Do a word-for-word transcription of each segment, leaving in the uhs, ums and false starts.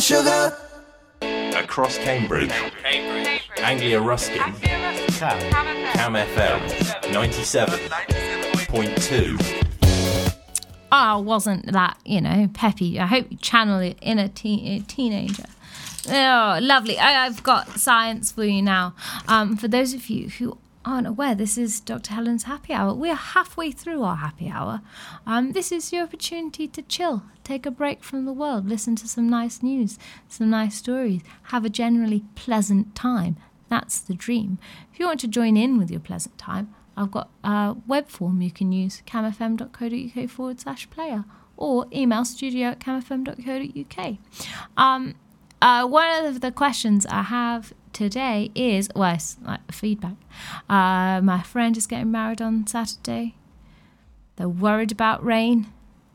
sugar. Across Cambridge, Cambridge. Anglia Ruskin, Cam, Cam F M, ninety-seven point two. Oh, wasn't that, you know, peppy? I hope you channel it in a, teen, a teenager. Oh, lovely. I, I've got science for you now. Um, for those of you who aren't aware, this is Doctor Helen's Happy Hour. We're halfway through our happy hour. Um, this is your opportunity to chill, take a break from the world, listen to some nice news, some nice stories, have a generally pleasant time. That's the dream. If you want to join in with your pleasant time, I've got a web form you can use, camfm.co.uk forward slash player, or email studio at camfm.co.uk. Um, uh, one of the questions I have today is, well, it's like feedback. Uh, my friend is getting married on Saturday. They're worried about rain.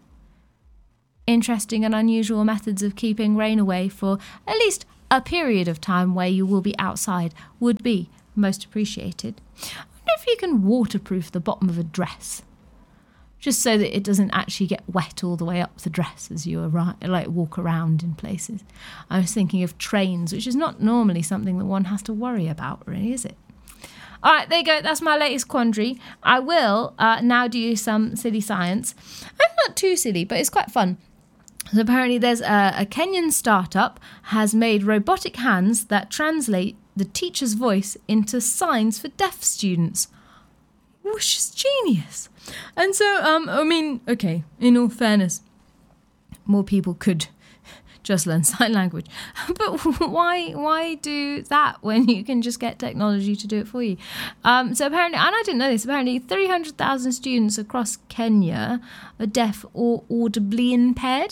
Interesting and unusual methods of keeping rain away for at least a period of time where you will be outside would be most appreciated. I wonder if you can waterproof the bottom of a dress, just so that it doesn't actually get wet all the way up the dress as you arrive, like walk around in places. I was thinking of trains, which is not normally something that one has to worry about, really, is it? All right, there you go. That's my latest quandary. I will uh, now do some silly science. I'm not too silly, but it's quite fun. So apparently there's a, a Kenyan startup has made robotic hands that translate the teacher's voice into signs for deaf students, which is genius. And so, um, I mean, okay, in all fairness, more people could just learn sign language. But why why do that when you can just get technology to do it for you? Um, so apparently, and I didn't know this, apparently three hundred thousand students across Kenya are deaf or audibly impaired.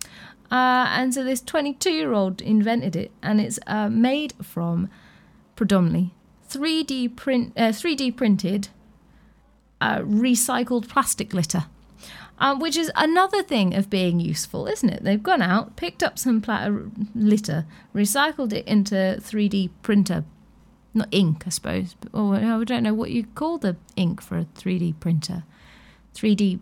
Uh, and so this twenty-two-year-old invented it, and it's uh, made from predominantly three D print, uh, three D printed uh, recycled plastic litter, um, which is another thing of being useful, isn't it? They've gone out, picked up some pla- litter, recycled it into three D printer, not ink, I suppose, but, or I don't know what you call the ink for a three D printer, three D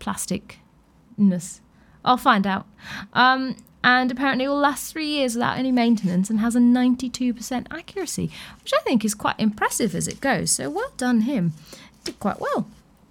plasticness. I'll find out. Um, and apparently it will last three years without any maintenance and has a ninety-two percent accuracy, which I think is quite impressive as it goes. So well done him. Did quite well.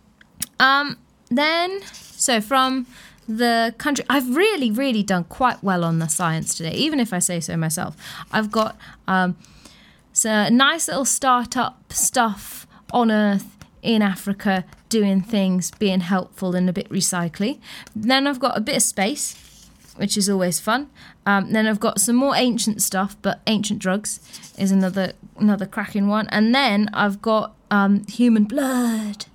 Um, then, so from the country, I've really, really done quite well on the science today, even if I say so myself. I've got um, some nice little startup stuff on Earth in Africa, doing things, being helpful and a bit recycly. Then I've got a bit of space, which is always fun. Um, then I've got some more ancient stuff, but ancient drugs is another another cracking one. And then I've got um, human blood.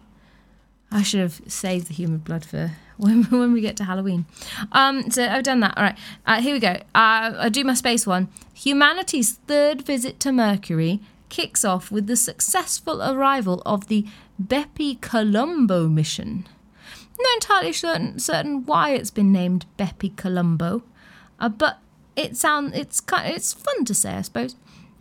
I should have saved the human blood for when, when we get to Halloween. Um, so I've done that. All right, uh, here we go. Uh, I'll do my space one. Humanity's third visit to Mercury kicks off with the successful arrival of the Bepi Colombo mission. I'm not entirely certain, certain why it's been named Bepi Colombo, uh, but it sound it's kind it's fun to say, I suppose.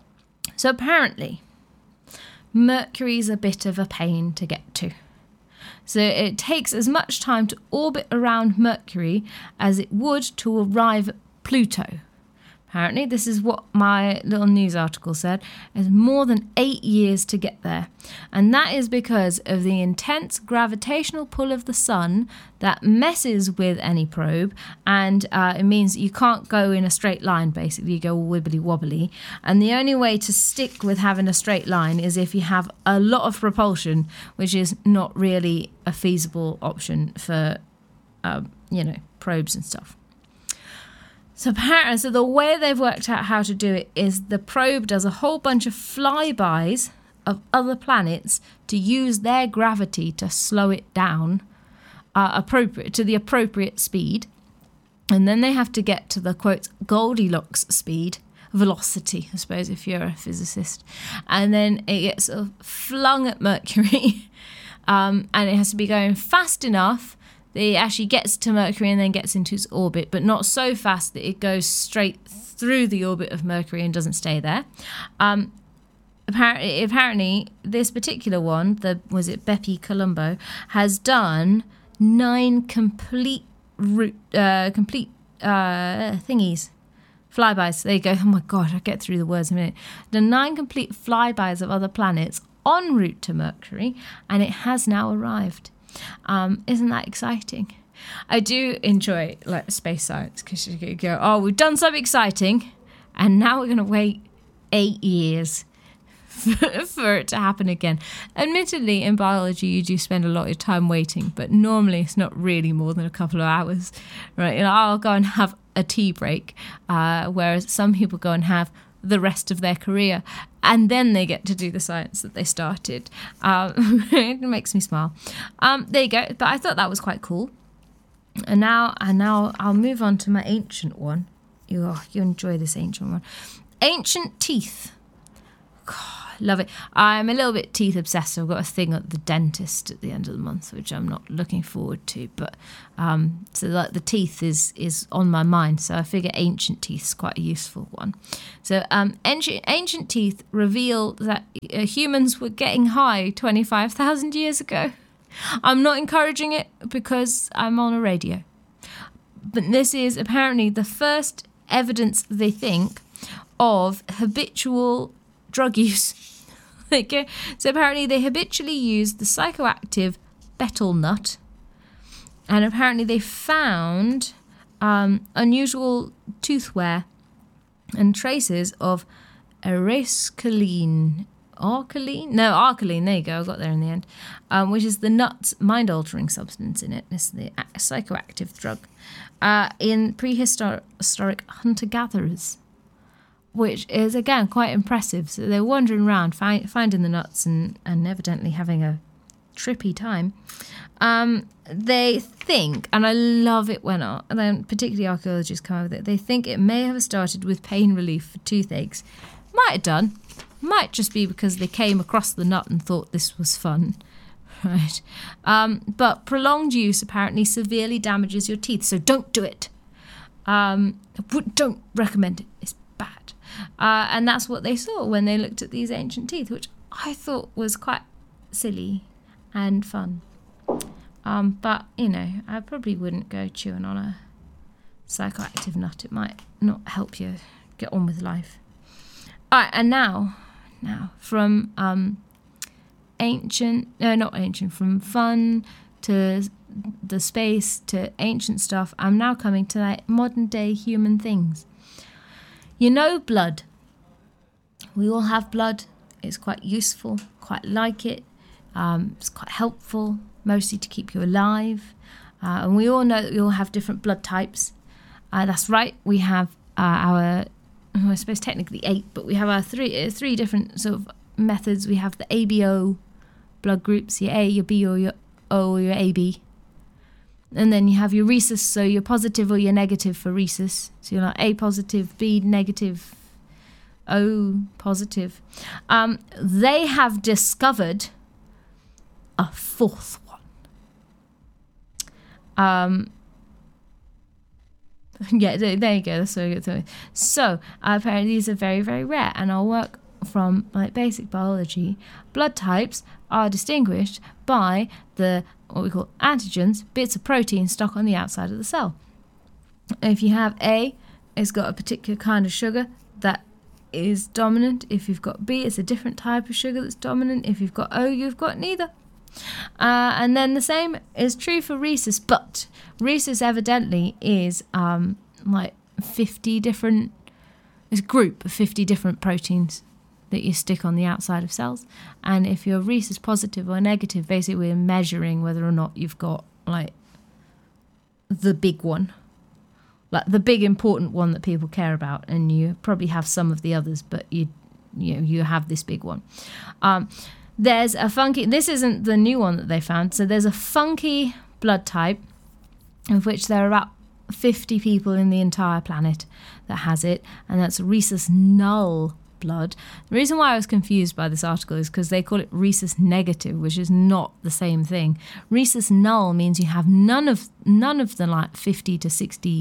So apparently, Mercury's a bit of a pain to get to. So it takes as much time to orbit around Mercury as it would to arrive at Pluto. Apparently, this is what my little news article said, is more than eight years to get there. And that is because of the intense gravitational pull of the sun that messes with any probe. And uh, it means that you can't go in a straight line, basically. You go all wibbly wobbly. And the only way to stick with having a straight line is if you have a lot of propulsion, which is not really a feasible option for, uh, you know, probes and stuff. So apparently, so the way they've worked out how to do it is the probe does a whole bunch of flybys of other planets to use their gravity to slow it down uh, appropriate to the appropriate speed. And then they have to get to the, quote, Goldilocks speed, velocity, I suppose, if you're a physicist. And then it gets sort of flung at Mercury. um, and it has to be going fast enough it actually gets to Mercury and then gets into its orbit, but not so fast that it goes straight through the orbit of Mercury and doesn't stay there. Um, apparently, apparently, this particular one, the was it Bepi Colombo, has done nine complete route, uh, complete uh, thingies, Flybys, there you go. Oh my God, I'll get through the words in a minute. Done nine complete flybys of other planets en route to Mercury, and it has now arrived. Um, isn't that exciting? I do enjoy like space science because you go, oh, we've done something exciting, and now we're going to wait eight years for, for it to happen again. Admittedly, in biology, you do spend a lot of time waiting, but normally it's not really more than a couple of hours, right? You know, I'll go and have a tea break, uh, whereas some people go and have the rest of their career, and then they get to do the science that they started. Um, it makes me smile. Um, there you go. But I thought that was quite cool. And now, and now I'll move on to my ancient one. You, oh, you enjoy this ancient one. Ancient teeth. God, love it. I'm a little bit teeth obsessed. I've got a thing at the dentist at the end of the month, which I'm not looking forward to. But um, so like the teeth is is on my mind. So I figure ancient teeth is quite a useful one. So um, ancient ancient teeth reveal that uh, humans were getting high twenty-five thousand years ago. I'm not encouraging it because I'm on a radio. But this is apparently the first evidence, they think, of habitual drug use. Okay. So apparently they habitually use the psychoactive betel nut. And apparently they found um, unusual tooth wear and traces of erascaline. Arcaline? No, arcaline, there you go, I got there in the end, um, which is the nut's mind-altering substance in it. This is the psychoactive drug. Uh, in prehistoric hunter-gatherers, which is, again, quite impressive. So they're wandering around, fi- finding the nuts and, and evidently having a trippy time. Um, they think, and I love it when, uh, then particularly archaeologists come up with it, they think it may have started with pain relief for toothaches. Might have done. Might just be because they came across the nut and thought this was fun, right? Um, but prolonged use apparently severely damages your teeth, so don't do it. Um, don't recommend it. It's bad. Uh, and that's what they saw when they looked at these ancient teeth, which I thought was quite silly and fun. Um, but, you know, I probably wouldn't go chewing on a psychoactive nut. It might not help you get on with life. All right, and now... Now, from um, ancient, no, not ancient, from fun to the space to ancient stuff, I'm now coming to like modern day human things. You know, blood. We all have blood. It's quite useful, quite like it. Um, it's quite helpful, mostly to keep you alive. Uh, and we all know that we all have different blood types. Uh, that's right, we have uh, our... I suppose technically eight, but we have our three uh, three different sort of methods. We have the A B O blood groups, your A, your B, or your O, or your A B. And then you have your rhesus, so you're positive or you're negative for rhesus. So you're like A positive, B negative, O positive. Um, they have discovered a fourth one. Um... Yeah, there you go. That's so good. So uh, apparently these are very, very rare, and I'll work from like basic biology. Blood types are distinguished by the what we call antigens, bits of protein stuck on the outside of the cell. If you have A, it's got a particular kind of sugar that is dominant. If you've got B, it's a different type of sugar that's dominant. If you've got O, you've got neither. Uh, and then the same is true for rhesus, but rhesus evidently is um, like fifty different, it's a group of fifty different proteins that you stick on the outside of cells. And if you're rhesus positive or negative, basically we're measuring whether or not you've got like the big one, like the big important one that people care about. And you probably have some of the others, but you you know, you have this big one. Um, There's a funky, this isn't the new one that they found, so there's a funky blood type of which there are about fifty people in the entire planet that has it, and that's rhesus null blood. The reason why I was confused by this article is because they call it rhesus negative, which is not the same thing. Rhesus null means you have none of none of the like fifty to sixty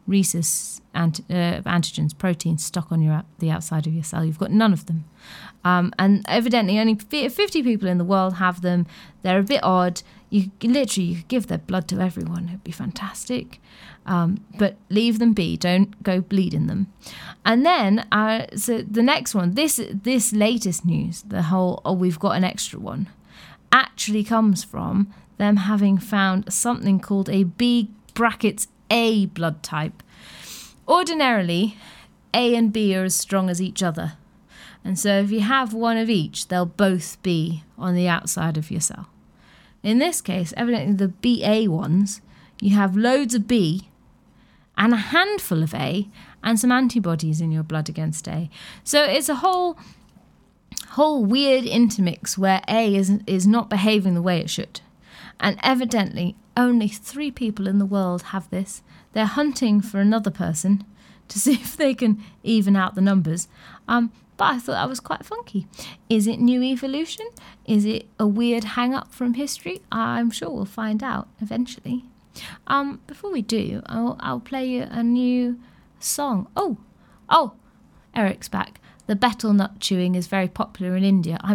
rhesus ant- uh, antigens, proteins stuck on your the outside of your cell. You've got none of them. Um, and evidently only fifty people in the world have them. They're a bit odd. You literally you could give their blood to everyone. It'd be fantastic. Um, but leave them be. Don't go bleeding them. And then, uh, so the next one, this this latest news, the whole, oh, we've got an extra one, actually comes from them having found something called a B brackets A blood type. Ordinarily, A and B are as strong as each other. And so if you have one of each, they'll both be on the outside of your cell. In this case, evidently the B A ones, you have loads of B and a handful of A and some antibodies in your blood against A. So it's a whole whole weird intermix where A is, is not behaving the way it should. And evidently only three people in the world have this. They're hunting for another person to see if they can even out the numbers. Um, but I thought that was quite funky. Is it new evolution? Is it a weird hang-up from history? I'm sure we'll find out eventually. Um, before we do, I'll, I'll play you a new song. Oh, oh, Eric's back. The betel nut chewing is very popular in India. I'm